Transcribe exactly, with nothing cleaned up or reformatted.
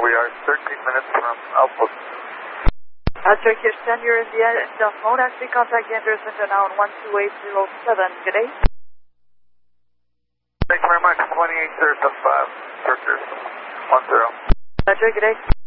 We are thirteen minutes from Outpost. Roger, Kirsten, you're in the end of mode. Actually, contact the Anderson to now on one two eight zero seven. Good day. Thank you very much. twenty-eight zero seven five, Turkers, one zero. Roger, good day.